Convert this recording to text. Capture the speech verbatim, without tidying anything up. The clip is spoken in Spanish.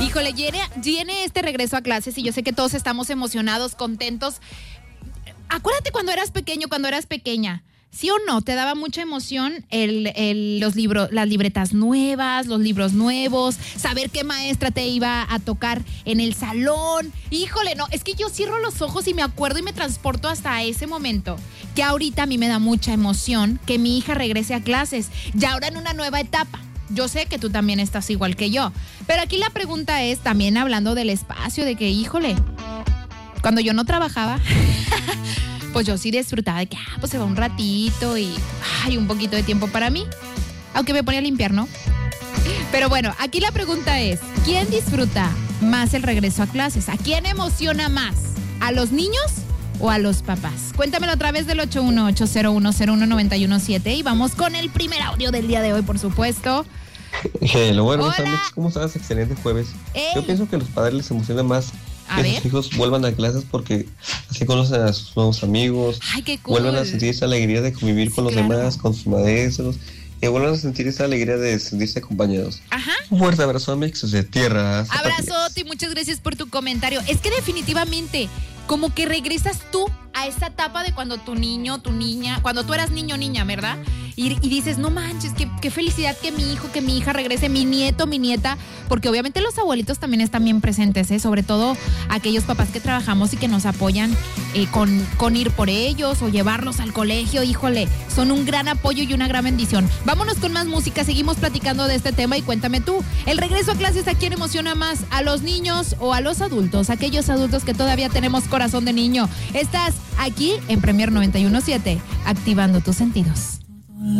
Híjole, viene, viene este regreso a clases y yo sé que todos estamos emocionados, contentos. Acuérdate cuando eras pequeño, cuando eras pequeña. ¿Sí o no? ¿Te daba mucha emoción el, el, los libros, las libretas nuevas, los libros nuevos, saber qué maestra te iba a tocar en el salón? Híjole, no, es que yo cierro los ojos y me acuerdo y me transporto hasta ese momento. Que ahorita a mí me da mucha emoción que mi hija regrese a clases, ya ahora en una nueva etapa. Yo sé que tú también estás igual que yo. Pero aquí la pregunta es, también hablando del espacio, de que, híjole, cuando yo no trabajaba... pues yo sí disfrutaba de que, ah, pues se va un ratito y hay un poquito de tiempo para mí. Aunque me ponía a limpiar, ¿no? Pero bueno, aquí la pregunta es, ¿quién disfruta más el regreso a clases? ¿A quién emociona más? ¿A los niños o a los papás? Cuéntamelo a través del ocho uno ocho, cero uno cero uno, nueve uno siete y vamos con el primer audio del día de hoy, por supuesto. Hello, bueno, Hola. Alex, ¿cómo estás? Excelente jueves. Ey. Yo pienso que a los padres les emociona más A que ver. sus hijos vuelvan a clases porque así conocen a sus nuevos amigos, Ay, qué cool. vuelvan a sentir esa alegría de convivir Sí, con los claro. demás, con sus maestros, y vuelvan a sentir esa alegría de sentirse acompañados. Ajá. Un fuerte abrazo, Alex, desde tierra. Abrazote y muchas gracias por tu comentario. Es que definitivamente, como que regresas tú a esa etapa de cuando tu niño, tu niña, cuando tú eras niño o niña, ¿verdad? Y, y dices, no manches, qué, qué felicidad que mi hijo, que mi hija regrese, mi nieto, mi nieta, porque obviamente los abuelitos también están bien presentes, ¿eh? Sobre todo aquellos papás que trabajamos y que nos apoyan eh, con, con ir por ellos o llevarlos al colegio, híjole, son un gran apoyo y una gran bendición. Vámonos con más música, seguimos platicando de este tema y cuéntame tú, ¿el regreso a clases a quién emociona más? ¿A los niños o a los adultos? Aquellos adultos que todavía tenemos corazón de niño. Estás aquí en Premier noventa y uno punto siete, activando tus sentidos.